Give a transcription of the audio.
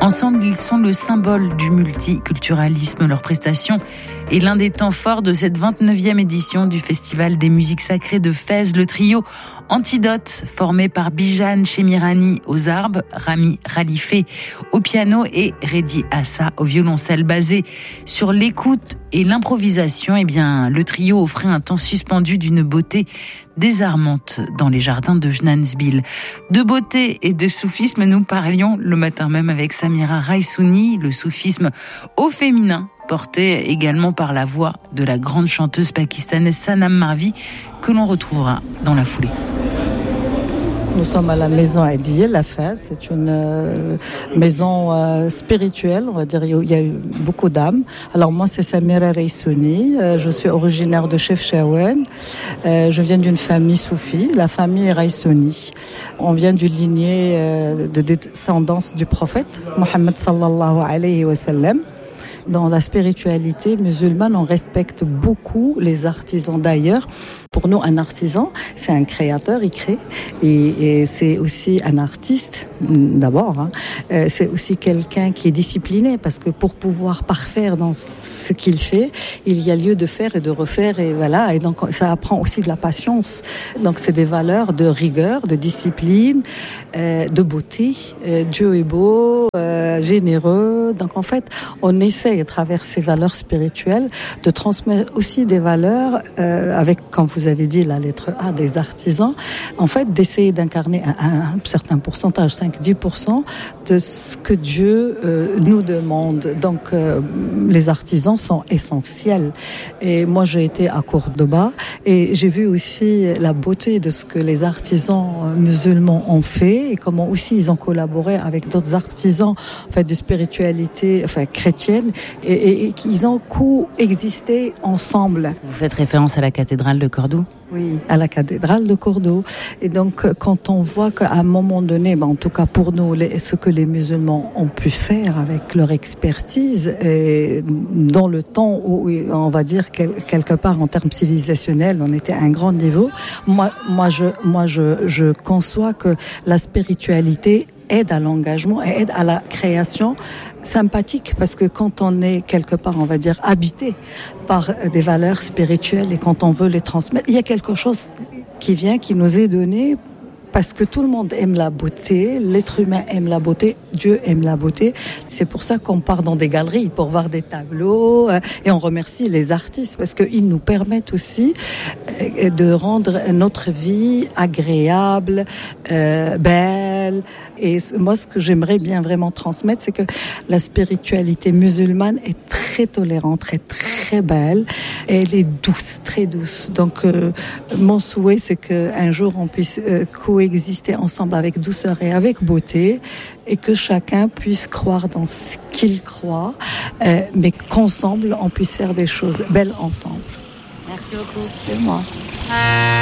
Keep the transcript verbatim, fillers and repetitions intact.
Ensemble, ils sont le symbole du multiculturalisme. Leur prestation est l'un des temps forts de cette vingt-neuvième édition du Festival des musiques sacrées de Fès. Le trio Antidote, formé par Bijan Chemirani aux arbes, Rami Ralifé au piano et Redi Assa au violoncelle. Basé sur l'écoute et l'improvisation, eh bien, le trio offrait un temps suspendu d'une beauté désarmante dans les jardins de Jnansbil. De beauté et de soufisme, nous parlions le matin même avec Samira Raissouni, le soufisme au féminin, porté également par la voix de la grande chanteuse pakistanaise Sanam Marvi, que l'on retrouvera dans la foulée. Nous sommes à la maison Adil, la Fès. C'est une euh, maison euh, spirituelle, on va dire. Il y a eu beaucoup d'âmes. Alors moi, c'est Samira Raissouni. Euh, je suis originaire de Chefchaouen. Euh, je viens d'une famille soufie, la famille Raissouni. On vient d'une lignée euh, de descendance du prophète Mohammed sallallahu alayhi wa sallam. Dans la spiritualité musulmane, on respecte beaucoup les artisans. D'ailleurs, pour nous, un artisan, c'est un créateur, il crée. Et, et c'est aussi un artiste, d'abord. Hein. Euh, c'est aussi quelqu'un qui est discipliné, parce que pour pouvoir parfaire dans ce qu'il fait, il y a lieu de faire et de refaire. Et voilà. Et donc, ça apprend aussi de la patience. Donc, c'est des valeurs de rigueur, de discipline, euh, de beauté. Euh, Dieu est beau, euh, généreux. Donc, en fait, on essaie, à travers ces valeurs spirituelles, de transmettre aussi des valeurs euh, avec, comme vous avez dit, la lettre A des artisans, en fait, d'essayer d'incarner un, un, un certain pourcentage, cinq à dix pour cent de ce que Dieu euh, nous demande. Donc, euh, les artisans sont essentiels. Et moi, j'ai été à Cordoba et j'ai vu aussi la beauté de ce que les artisans musulmans ont fait et comment aussi ils ont collaboré avec d'autres artisans, en fait, de spiritualité, enfin, chrétienne, et, et, et qu'ils ont coexisté ensemble. Vous faites référence à la cathédrale de Cordoue ? Oui, à la cathédrale de Cordoue. Et donc, quand on voit qu'à un moment donné, ben, en tout cas pour nous, les, ce que les musulmans ont pu faire avec leur expertise, et dans le temps où, on va dire, quel, quelque part, en termes civilisationnels, on était à un grand niveau, moi, moi, je, moi je, je conçois que la spiritualité aide à l'engagement et aide à la création sympathique, parce que quand on est quelque part, on va dire, habité par des valeurs spirituelles et quand on veut les transmettre, il y a quelque chose qui vient, qui nous est donné, parce que tout le monde aime la beauté, l'être humain aime la beauté, Dieu aime la beauté. C'est pour ça qu'on part dans des galeries pour voir des tableaux, et on remercie les artistes parce qu'ils nous permettent aussi de rendre notre vie agréable, euh, belle. Et moi, ce que j'aimerais bien vraiment transmettre, c'est que la spiritualité musulmane est très tolérante, très, très belle. Et elle est douce, très douce. Donc, euh, mon souhait, c'est qu'un jour, on puisse euh, coexister ensemble avec douceur et avec beauté, et que chacun puisse croire dans ce qu'il croit, euh, mais qu'ensemble, on puisse faire des choses belles ensemble. Merci beaucoup. C'est moi.